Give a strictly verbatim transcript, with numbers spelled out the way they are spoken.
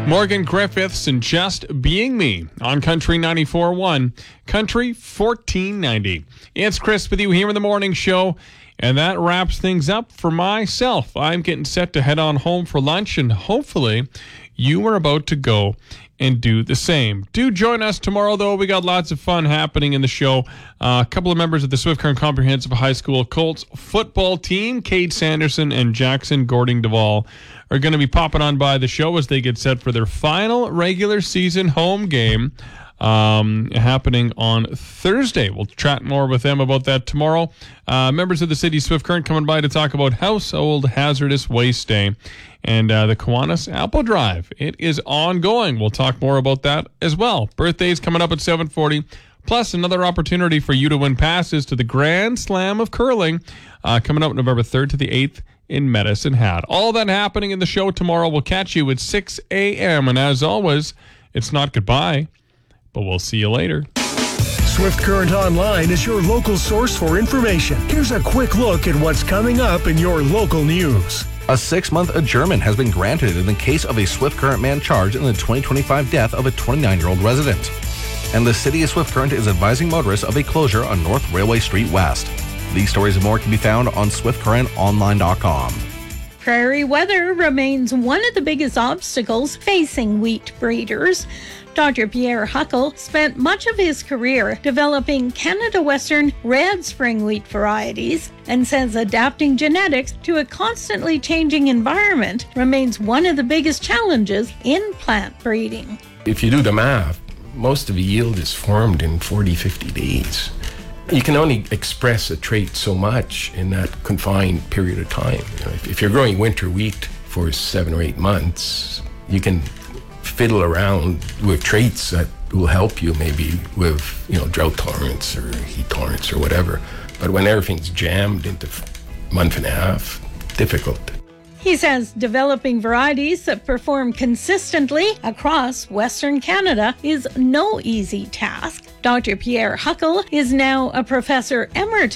Morgan Griffiths and Just Being Me on Country ninety-four point one, Country fourteen ninety. It's Chris with you here in the morning show, and that wraps things up for myself. I'm getting set to head on home for lunch, and hopefully you are about to go and do the same. Do join us tomorrow, though. We got lots of fun happening in the show. Uh, a couple of members of the Swift Current Comprehensive High School Colts football team, Cade Sanderson and Jackson Gording Duvall, are going to be popping on by the show as they get set for their final regular season home game um, happening on Thursday. We'll chat more with them about that tomorrow. Uh, members of the City Swift Current coming by to talk about Household Hazardous Waste Day and uh, the Kiwanis Apple Drive. It is ongoing. We'll talk more about that as well. Birthdays coming up at seven forty, plus another opportunity for you to win passes to the Grand Slam of Curling uh, coming up November third to the eighth in Medicine Hat. All that happening in the show tomorrow. We'll catch you at six a.m. And as always, it's not goodbye, but we'll see you later. Swift Current Online is your local source for information. Here's a quick look at what's coming up in your local news. A six-month adjournment has been granted in the case of a Swift Current man charged in the twenty twenty-five death of a twenty-nine-year-old resident. And the City of Swift Current is advising motorists of a closure on North Railway Street West. These stories and more can be found on swift current online dot com. Prairie weather remains one of the biggest obstacles facing wheat breeders. Doctor Pierre Huckle spent much of his career developing Canada Western red spring wheat varieties and says adapting genetics to a constantly changing environment remains one of the biggest challenges in plant breeding. If you do the math, most of the yield is formed in forty, fifty days. You can only express a trait so much in that confined period of time. You know, if, if you're growing winter wheat for seven or eight months, you can fiddle around with traits that will help you maybe with, you know, drought tolerance or heat tolerance or whatever. But when everything's jammed into a month and a half, difficult. He says developing varieties that perform consistently across Western Canada is no easy task. Doctor Pierre Huckle is now a professor emeritus